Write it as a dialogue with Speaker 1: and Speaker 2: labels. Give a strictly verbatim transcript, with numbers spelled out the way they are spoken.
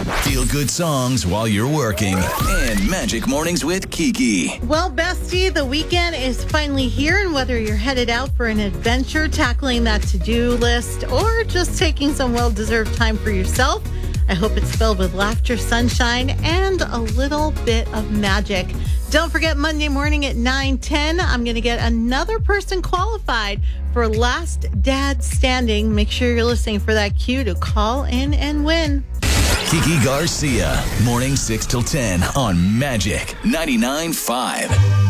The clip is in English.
Speaker 1: Feel good songs while you're working. And Magic Mornings with Kiki.
Speaker 2: Well, bestie, the weekend is finally here, and whether you're headed out for an adventure, tackling that to-do list, or just taking some well-deserved time for yourself, I hope it's filled with laughter, sunshine, and a little bit of magic. Don't forget, Monday morning at nine ten, I'm going to get another person qualified for Last Dad Standing. Make sure you're listening for that cue to call in and win.
Speaker 1: Kiki Garcia, morning six till ten on Magic ninety-nine point five.